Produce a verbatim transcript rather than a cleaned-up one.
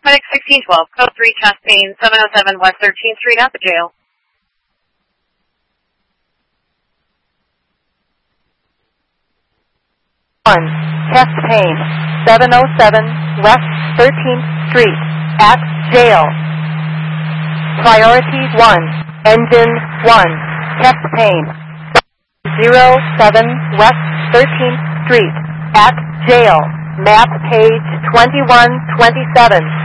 Medic sixteen twelve, code three, chest pain, seven oh seven West thirteenth Street at the jail. one. Chest pain, seven oh seven West thirteenth Street at jail. Priority one. Engine one. Chest pain. zero seven West thirteenth Street at jail. Map page twenty-one twenty-seven.